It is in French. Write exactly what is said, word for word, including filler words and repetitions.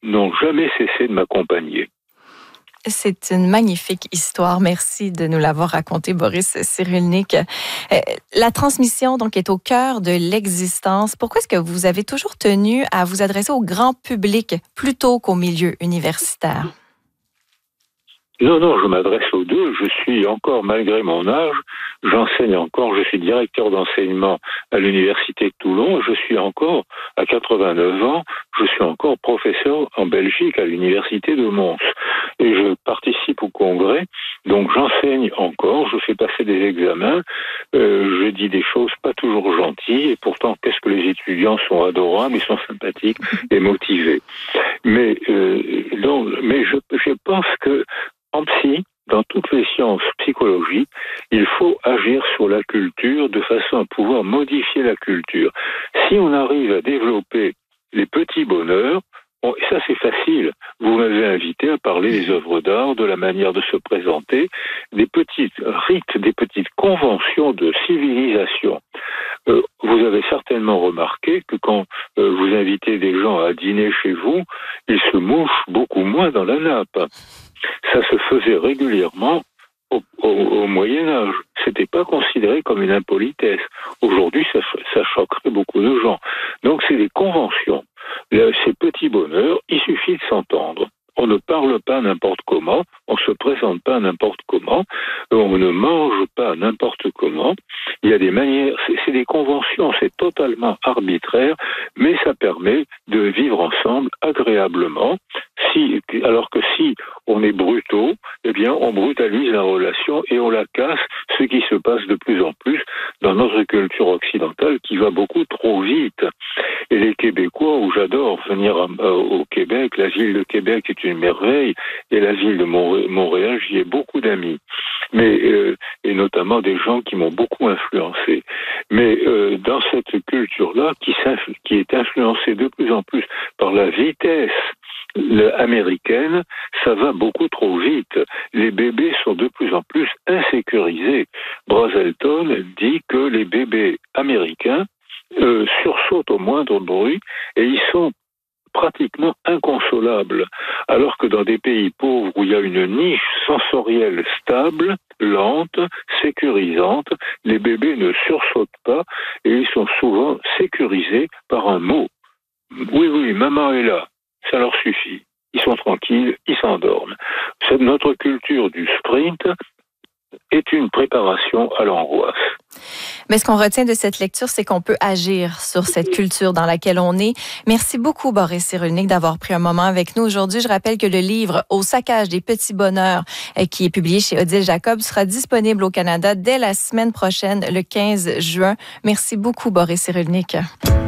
n'ont jamais cessé de m'accompagner. C'est une magnifique histoire. Merci de nous l'avoir racontée, Boris Cyrulnik. Euh, la transmission donc est au cœur de l'existence. Pourquoi est-ce que vous avez toujours tenu à vous adresser au grand public plutôt qu'au milieu universitaire? Non, non, je m'adresse aux deux. Je suis encore, malgré mon âge, j'enseigne encore. Je suis directeur d'enseignement à l'Université de Toulon. Je suis encore, à quatre-vingt-neuf ans, je suis encore professeur en Belgique à l'Université de Mons. Et je participe au congrès, donc j'enseigne encore, je fais passer des examens, euh, je dis des choses pas toujours gentilles, et pourtant, qu'est-ce que les étudiants sont adorables, ils sont sympathiques et motivés. Mais, euh, donc, mais je, je pense que en psy, dans toutes les sciences psychologiques, il faut agir sur la culture de façon à pouvoir modifier la culture. Si on arrive à développer les petits bonheurs, bon, et ça c'est facile, vous m'avez invité à parler des œuvres d'art, de la manière de se présenter, des petits rites, des petites conventions de civilisation. Euh, vous avez certainement remarqué que quand euh, vous invitez des gens à dîner chez vous, ils se mouchent beaucoup moins dans la nappe. Ça se faisait régulièrement au, au, au Moyen-Âge. C'était pas considéré comme une impolitesse. Aujourd'hui, ça, ça choquerait beaucoup de gens. Donc, c'est des conventions. Là, ces petits bonheurs, il suffit de s'entendre. On ne parle pas n'importe comment, on se présente pas n'importe comment, on ne mange pas n'importe comment. Il y a des manières, c'est, c'est des conventions, c'est totalement arbitraire, mais ça permet de vivre ensemble agréablement. Si, alors que si on est brutaux, eh bien, on brutalise la relation et on la casse, ce qui se passe de plus en plus dans notre culture occidentale qui va beaucoup trop vite. Et les Québécois, où j'adore venir à, à, au Québec, la ville de Québec est une merveille, et la ville de Montréal, j'y ai beaucoup d'amis, mais euh, et notamment des gens qui m'ont beaucoup influencé. Mais euh, dans cette culture-là, qui, qui est influencée de plus en plus par la vitesse américaine, ça va beaucoup trop vite. Les bébés sont de plus en plus insécurisés. Brazelton dit que les bébés américains euh, sursautent au moindre bruit et ils sont pratiquement inconsolables. Alors que dans des pays pauvres où il y a une niche sensorielle stable, lente, sécurisante, les bébés ne sursautent pas et ils sont souvent sécurisés par un mot. Oui, oui, maman est là. Ça leur suffit. Ils sont tranquilles, ils s'endorment. Cette, notre culture du sprint est une préparation à l'angoisse. Mais ce qu'on retient de cette lecture, c'est qu'on peut agir sur cette culture dans laquelle on est. Merci beaucoup, Boris Cyrulnik, d'avoir pris un moment avec nous aujourd'hui. Je rappelle que le livre « Au saccage des petits bonheurs », qui est publié chez Odile Jacob, sera disponible au Canada dès la semaine prochaine, le quinze juin. Merci beaucoup, Boris Cyrulnik.